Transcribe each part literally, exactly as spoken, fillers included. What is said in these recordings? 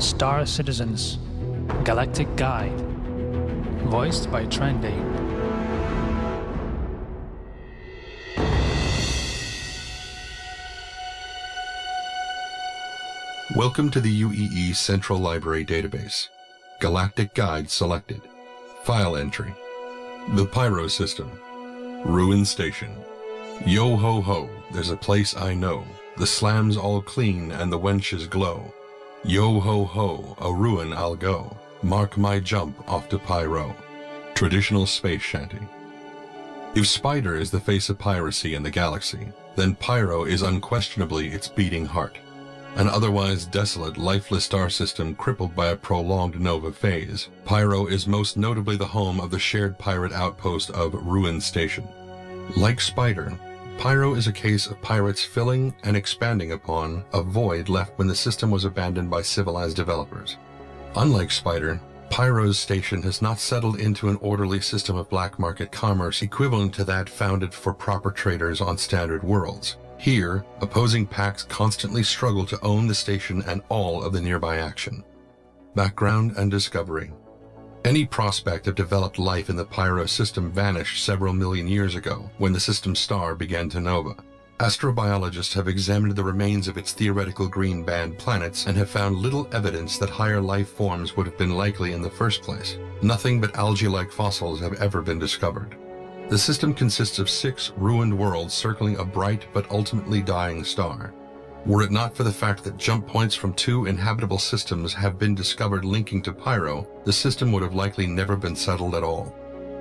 Star Citizens, Galactic Guide, voiced by Trendy. Welcome to the U E E Central Library Database. Galactic Guide selected. File entry. The Pyro System. Ruin Station. Yo ho ho, there's a place I know. The slams all clean and the wenches glow. Yo ho ho, a ruin I'll go. Mark my jump off to Pyro. Traditional space shanty. If Spider is the face of piracy in the galaxy, then Pyro is unquestionably its beating heart. An otherwise desolate, lifeless star system crippled by a prolonged nova phase, Pyro is most notably the home of the shared pirate outpost of Ruin Station. Like Spider, Pyro is a case of pirates filling and expanding upon a void left when the system was abandoned by civilized developers. Unlike Spider, Pyro's station has not settled into an orderly system of black market commerce equivalent to that founded for proper traders on standard worlds. Here, opposing pacts constantly struggle to own the station and all of the nearby action. Background and discovery. Any prospect of developed life in the Pyro system vanished several million years ago when the system's star began to nova. Astrobiologists have examined the remains of its theoretical green band planets and have found little evidence that higher life forms would have been likely in the first place. Nothing but algae-like fossils have ever been discovered. The system consists of six ruined worlds circling a bright but ultimately dying star. Were it not for the fact that jump points from two inhabitable systems have been discovered linking to Pyro, the system would have likely never been settled at all.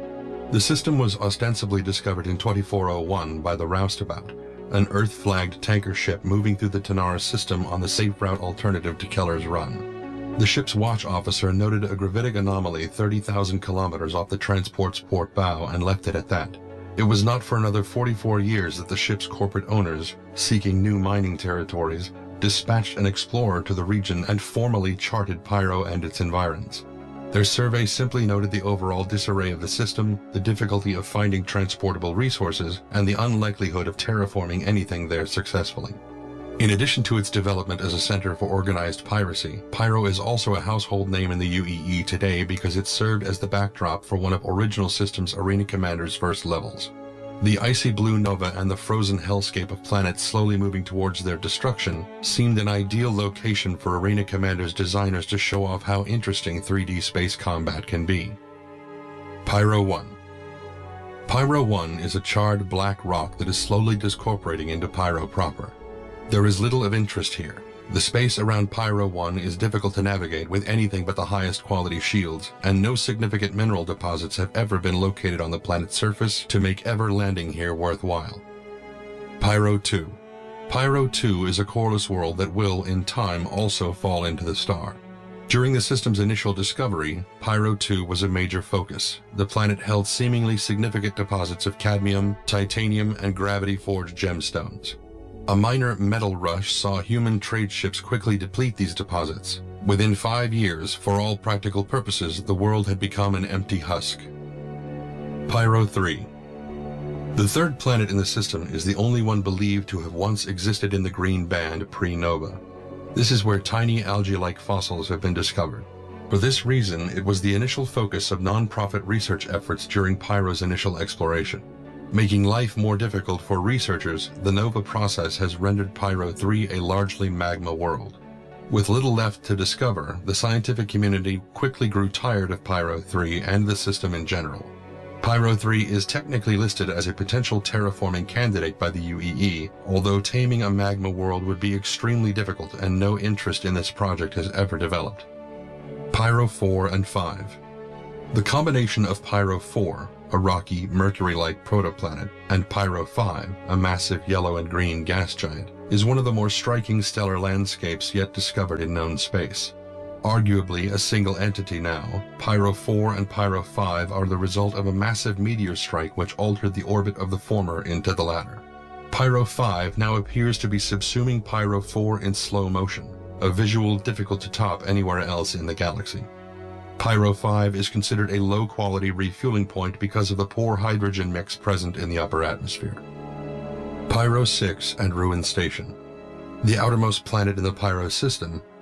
The system was ostensibly discovered in twenty-four oh one by the Roustabout, an Earth-flagged tanker ship moving through the Tanara system on the safe route alternative to Keller's Run. The ship's watch officer noted a gravitic anomaly thirty thousand kilometers off the transport's port bow and left it at that. It was not for another forty-four years that the ship's corporate owners, seeking new mining territories, dispatched an explorer to the region and formally charted Pyro and its environs. Their survey simply noted the overall disarray of the system, the difficulty of finding transportable resources, and the unlikelihood of terraforming anything there successfully. In addition to its development as a center for organized piracy, Pyro is also a household name in the U E E today because it served as the backdrop for one of Original Systems Arena Commander's first levels. The icy blue nova and the frozen hellscape of planets slowly moving towards their destruction seemed an ideal location for Arena Commander's designers to show off how interesting three D space combat can be. Pyro one. Pyro one is a charred black rock that is slowly discorporating into Pyro proper. There is little of interest here. The space around Pyro one is difficult to navigate with anything but the highest quality shields, and no significant mineral deposits have ever been located on the planet's surface to make ever landing here worthwhile. Pyro two. Pyro two is a coreless world that will, in time, also fall into the star. During the system's initial discovery, Pyro two was a major focus. The planet held seemingly significant deposits of cadmium, titanium, and gravity-forged gemstones. A minor metal rush saw human trade ships quickly deplete these deposits. Within five years, for all practical purposes, the world had become an empty husk. Pyro three. The third planet in the system is the only one believed to have once existed in the green band pre-nova. This is where tiny algae-like fossils have been discovered. For this reason, it was the initial focus of non-profit research efforts during Pyro's initial exploration. Making life more difficult for researchers, the nova process has rendered Pyro three a largely magma world. With little left to discover, the scientific community quickly grew tired of Pyro three and the system in general. Pyro three is technically listed as a potential terraforming candidate by the U E E, although taming a magma world would be extremely difficult and no interest in this project has ever developed. Pyro four and five. The combination of Pyro four, a rocky, Mercury-like protoplanet, and Pyro five, a massive yellow and green gas giant, is one of the more striking stellar landscapes yet discovered in known space. Arguably a single entity now, Pyro four and Pyro five are the result of a massive meteor strike which altered the orbit of the former into the latter. Pyro five now appears to be subsuming Pyro four in slow motion, a visual difficult to top anywhere else in the galaxy. Pyro five is considered a low-quality refueling point because of the poor hydrogen mix present in the upper atmosphere. Pyro six and Ruin Station. The outermost planet in the Pyro system,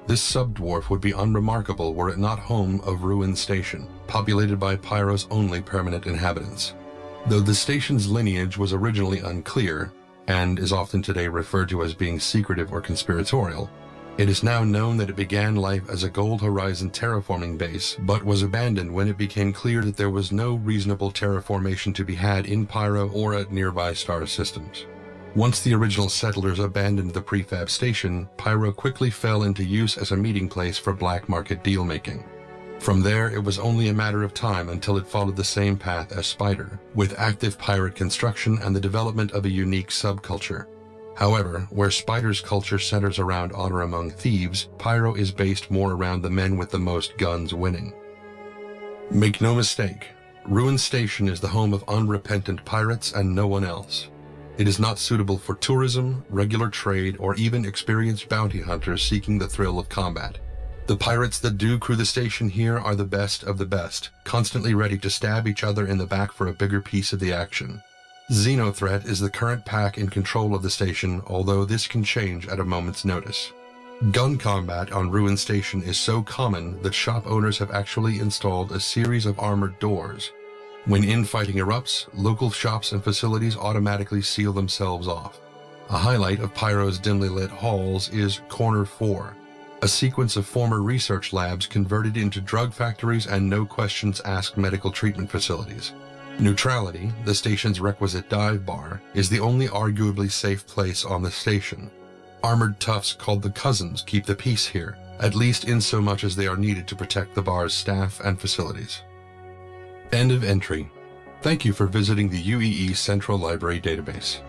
This subdwarf would be unremarkable were it not home of Ruin Station, populated by Pyro's only permanent inhabitants. Though the station's lineage was originally unclear, and is often today referred to as being secretive or conspiratorial, it is now known that it began life as a Gold Horizon terraforming base, but was abandoned when it became clear that there was no reasonable terraformation to be had in Pyro or at nearby star systems. Once the original settlers abandoned the prefab station, Pyro quickly fell into use as a meeting place for black market deal-making. From there, it was only a matter of time until it followed the same path as Spider, with active pirate construction and the development of a unique subculture. However, where Spider's culture centers around honor among thieves, Pyro is based more around the men with the most guns winning. Make no mistake, Ruin Station is the home of unrepentant pirates and no one else. It is not suitable for tourism, regular trade, or even experienced bounty hunters seeking the thrill of combat. The pirates that do crew the station here are the best of the best, constantly ready to stab each other in the back for a bigger piece of the action. Xenothreat is the current pack in control of the station, although this can change at a moment's notice. Gun combat on Ruin Station is so common that shop owners have actually installed a series of armored doors. When infighting erupts, local shops and facilities automatically seal themselves off. A highlight of Pyro's dimly lit halls is Corner four, a sequence of former research labs converted into drug factories and no-questions-asked medical treatment facilities. Neutrality, the station's requisite dive bar, is the only arguably safe place on the station. Armored toughs called the Cousins keep the peace here, at least insomuch as they are needed to protect the bar's staff and facilities. End of entry. Thank you for visiting the U E E Central Library Database.